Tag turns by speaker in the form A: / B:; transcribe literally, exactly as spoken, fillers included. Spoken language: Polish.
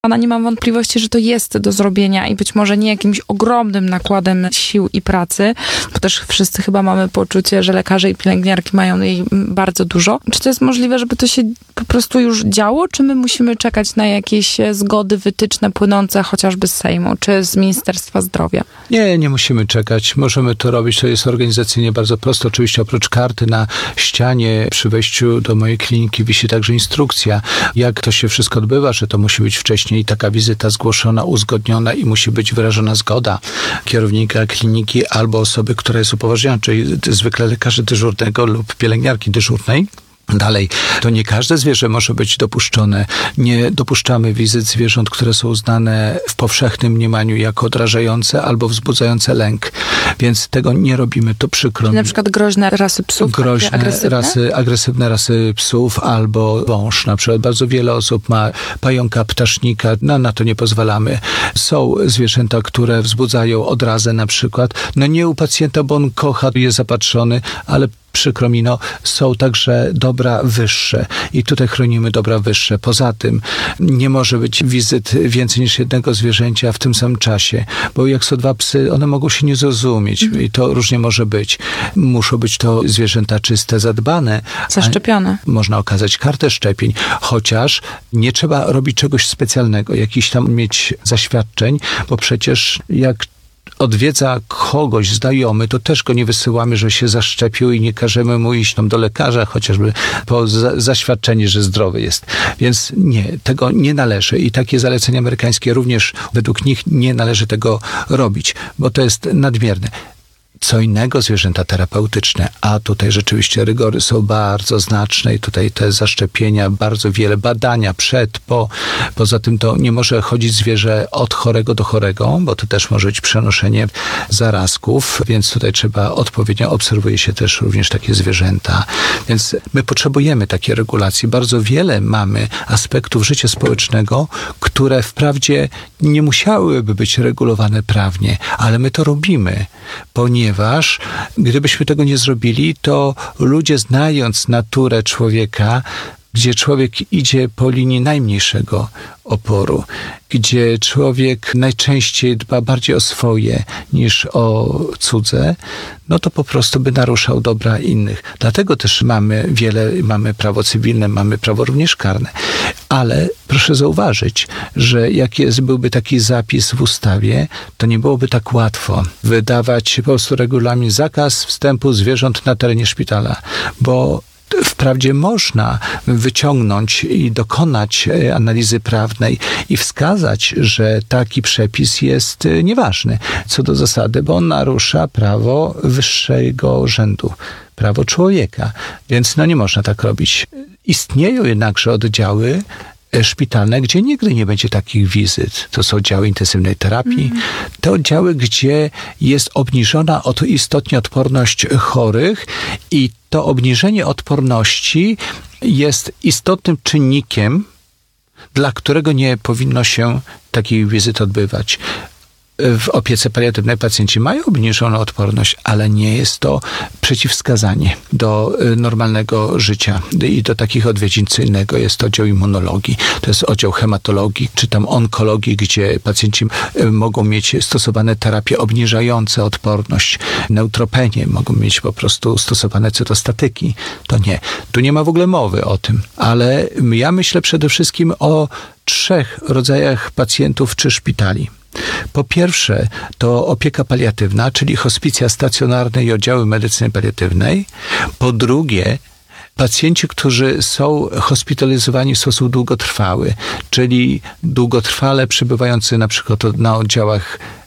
A: Ona nie mam wątpliwości, że to jest do zrobienia i być może nie jakimś ogromnym nakładem sił i pracy, bo też wszyscy chyba mamy poczucie, że lekarze i pielęgniarki mają jej bardzo dużo. Czy to jest możliwe, żeby to się po prostu już działo, czy my musimy czekać na jakieś zgody, wytyczne płynące chociażby z Sejmu, czy z Ministerstwa Zdrowia?
B: Nie, nie musimy czekać. Możemy to robić. To jest organizacyjnie bardzo proste. Oczywiście oprócz karty na ścianie przy wejściu do mojej kliniki wisi także instrukcja, jak to się wszystko odbywa, że to musi być wcześniej i taka wizyta zgłoszona, uzgodniona i musi być wyrażona zgoda kierownika kliniki albo osoby, która jest upoważniona, czyli zwykle lekarza dyżurnego lub pielęgniarki dyżurnej. Dalej, to nie każde zwierzę może być dopuszczone. Nie dopuszczamy wizyt zwierząt, które są uznane w powszechnym mniemaniu jako odrażające albo wzbudzające lęk. Więc tego nie robimy, to przykro.
A: Czyli na przykład groźne rasy psów?
B: Groźne
A: agresywne?
B: rasy, agresywne rasy psów albo wąż. Na przykład bardzo wiele osób ma pająka, ptasznika, no na to nie pozwalamy. Są zwierzęta, które wzbudzają odrazę na przykład. No nie u pacjenta, bo on kocha, jest zapatrzony, ale przykro mi, no, są także dobra wyższe i tutaj chronimy dobra wyższe. Poza tym nie może być wizyt więcej niż jednego zwierzęcia w tym samym czasie, bo jak są dwa psy, one mogą się nie zrozumieć i to różnie może być. Muszą być to zwierzęta czyste, zadbane.
A: Zaszczepione.
B: Można okazać kartę szczepień, chociaż nie trzeba robić czegoś specjalnego, jakiś tam mieć zaświadczeń, bo przecież jak odwiedza kogoś znajomy, to też go nie wysyłamy, że się zaszczepił i nie każemy mu iść tam do lekarza, chociażby po za- zaświadczenie, że zdrowy jest. Więc nie, tego nie należy i takie zalecenia amerykańskie również według nich nie należy tego robić, bo to jest nadmierne. Co innego zwierzęta terapeutyczne, a tutaj rzeczywiście rygory są bardzo znaczne i tutaj te zaszczepienia, bardzo wiele badania przed, po. Poza tym to nie może chodzić zwierzę od chorego do chorego, bo to też może być przenoszenie zarazków, więc tutaj trzeba odpowiednio, obserwuje się też również takie zwierzęta. Więc my potrzebujemy takiej regulacji. Bardzo wiele mamy aspektów życia społecznego, które wprawdzie nie musiałyby być regulowane prawnie, ale my to robimy, ponieważ Ponieważ gdybyśmy tego nie zrobili, to ludzie, znając naturę człowieka, gdzie człowiek idzie po linii najmniejszego oporu, gdzie człowiek najczęściej dba bardziej o swoje niż o cudze, no to po prostu by naruszał dobra innych. Dlatego też mamy wiele, mamy prawo cywilne, mamy prawo również karne. Ale proszę zauważyć, że jak jest, byłby taki zapis w ustawie, to nie byłoby tak łatwo wydawać po prostu regulamin zakaz wstępu zwierząt na terenie szpitala, bo wprawdzie można wyciągnąć i dokonać analizy prawnej i wskazać, że taki przepis jest nieważny co do zasady, bo on narusza prawo wyższego rzędu, prawo człowieka. Więc no nie można tak robić. Istnieją jednakże oddziały szpitalne, gdzie nigdy nie będzie takich wizyt. To są oddziały intensywnej terapii. Mm. Te oddziały, gdzie jest obniżona od, istotnie odporność chorych i to obniżenie odporności jest istotnym czynnikiem, dla którego nie powinno się takiej wizyty odbywać. W opiece paliatywnej pacjenci mają obniżoną odporność, ale nie jest to przeciwwskazanie do normalnego życia i do takich odwiedzin. Co innego jest to oddział immunologii, to jest oddział hematologii, czy tam onkologii, gdzie pacjenci mogą mieć stosowane terapie obniżające odporność, neutropenie, mogą mieć po prostu stosowane cytostatyki. To nie. Tu nie ma w ogóle mowy o tym, ale ja myślę przede wszystkim o trzech rodzajach pacjentów czy szpitali. Po pierwsze, to opieka paliatywna, czyli hospicja stacjonarne i oddziały medycyny paliatywnej. Po drugie, pacjenci, którzy są hospitalizowani w sposób długotrwały, czyli długotrwale przebywający na przykład na oddziałach